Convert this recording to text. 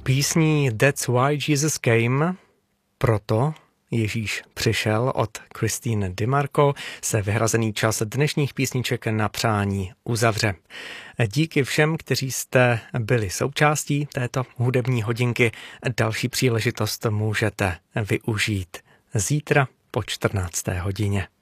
Písní That's Why Jesus Came, proto Ježíš přišel od Christine DiMarco, se vyhrazený čas dnešních písniček na přání uzavře. Díky všem, kteří jste byli součástí této hudební hodinky. Další příležitost můžete využít zítra po 14. hodině.